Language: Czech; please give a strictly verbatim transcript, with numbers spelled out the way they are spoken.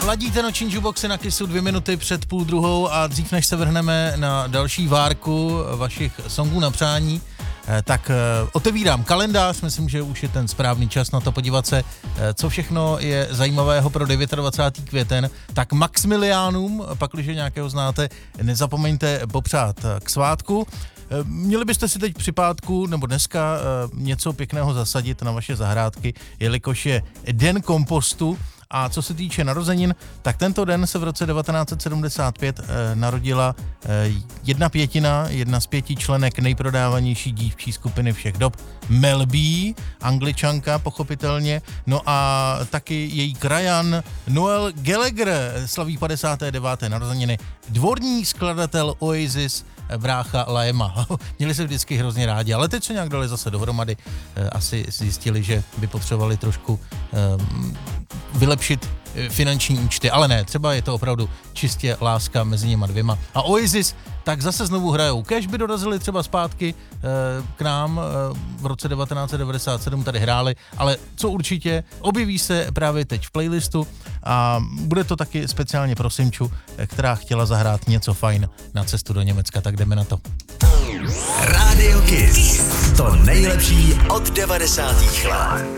Ladíte noční jukeboxy na Kissu dvě minuty před půl druhou a dřív než se vrhneme na další várku vašich songů na přání, tak otevírám kalendář, myslím, že už je ten správný čas na to podívat se, co všechno je zajímavého pro dvacátého devátého květen, tak Maximiliánům, pakliže nějakého znáte, nezapomeňte popřát k svátku. Měli byste si teď při pátku nebo dneska něco pěkného zasadit na vaše zahrádky, jelikož je den kompostu. A co se týče narozenin, tak tento den se v roce devatenáct set sedmdesát pět eh, narodila eh, jedna pětina, jedna z pěti členek nejprodávanější dívčí skupiny všech dob, Mel B, Angličanka pochopitelně, no a taky její krajan Noel Gallagher slaví padesáté deváté narozeniny, dvorní skladatel Oasis, brácha Liama. Měli se vždycky hrozně rádi, ale teď se nějak dali zase dohromady, e, asi zjistili, že by potřebovali trošku e, vylepšit finanční účty, ale ne, třeba je to opravdu čistě láska mezi nima dvěma. A Oasis tak zase znovu hrajou. Kéž by dorazili třeba zpátky e, k nám e, v roce devatenáct set devadesát sedm tady hráli, ale co určitě, objeví se právě teď v playlistu a bude to taky speciálně pro Simču, která chtěla zahrát něco fajn na cestu do Německa, tak jdeme na to. Radio Kiss. To nejlepší od devadesátých let.